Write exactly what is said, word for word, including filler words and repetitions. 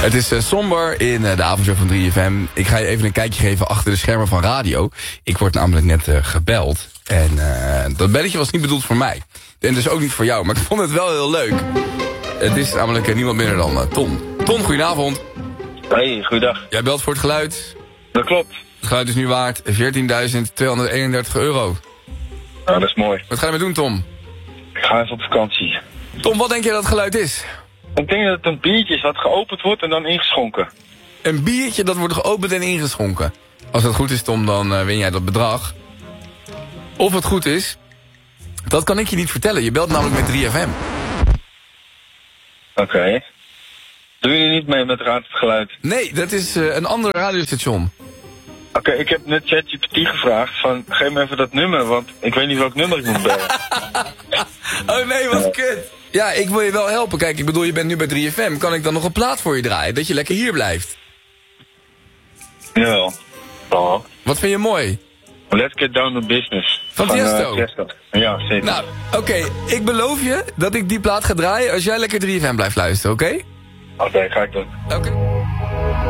Het is uh, somber in uh, de avondshow van drie F M. Ik ga je even een kijkje geven achter de schermen van radio. Ik word namelijk net uh, gebeld. En uh, dat belletje was niet bedoeld voor mij. En dus ook niet voor jou, maar ik vond het wel heel leuk. Het is namelijk uh, niemand minder dan uh, Ton. Ton, goedenavond. Hey, goeiedag. Jij belt voor het geluid. Dat klopt. Het geluid is nu waard veertienduizend tweehonderdeenendertig euro. Nou, dat is mooi. Wat ga je mee doen, Tom? Ik ga even op vakantie. Tom, wat denk je dat het geluid is? Ik denk dat het een biertje is wat geopend wordt en dan ingeschonken. Een biertje dat wordt geopend en ingeschonken. Als dat goed is, Tom, dan uh, win jij dat bedrag. Of het goed is, dat kan ik je niet vertellen. Je belt namelijk met drie F M. Oké. Okay. Doen jullie niet mee met Raad het Geluid? Nee, dat is uh, een ander radiostation. Oké, okay, ik heb net ChatGPT gevraagd van, geef me even dat nummer, want ik weet niet welk nummer ik moet bellen. Oh nee, wat kut. Ja, ik wil je wel helpen. Kijk, ik bedoel, je bent nu bij drie F M. Kan ik dan nog een plaat voor je draaien? Dat je lekker hier blijft. Jawel. Oh. Wat vind je mooi? Let's get down to business. Van Tiesto? Uh, Tiesto. Ja, zeker. Nou, oké. Okay. Ik beloof je dat ik die plaat ga draaien als jij lekker drie F M blijft luisteren, oké? Okay? Oké, okay, ga ik doen. Oké. Okay.